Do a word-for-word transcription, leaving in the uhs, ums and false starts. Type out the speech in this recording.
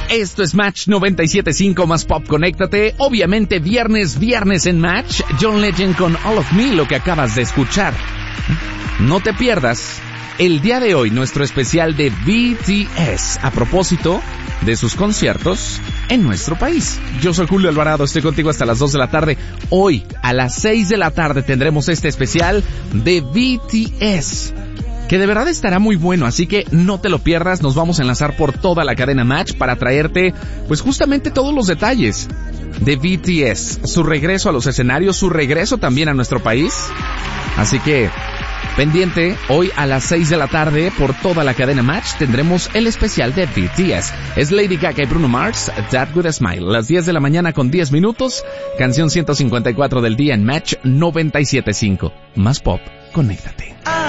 Esto es Match noventa y siete punto cinco más Pop, conéctate. Obviamente viernes, viernes en Match. John Legend con All of Me, lo que acabas de escuchar. No te pierdas el día de hoy nuestro especial de B T S a propósito de sus conciertos en nuestro país. Yo soy Julio Alvarado, estoy contigo hasta las dos de la tarde. Hoy a las seis de la tarde tendremos este especial de B T S, que de verdad estará muy bueno, así que no te lo pierdas. Nos vamos a enlazar por toda la cadena Match para traerte pues justamente todos los detalles de B T S, su regreso a los escenarios, su regreso también a nuestro país. Así que pendiente, hoy a las seis de la tarde por toda la cadena Match tendremos el especial de B T S. Es Lady Gaga y Bruno Mars, That With a Smile. Las diez de la mañana con diez minutos, canción ciento cincuenta y cuatro del día en Match noventa y siete punto cinco. Más Pop, conéctate.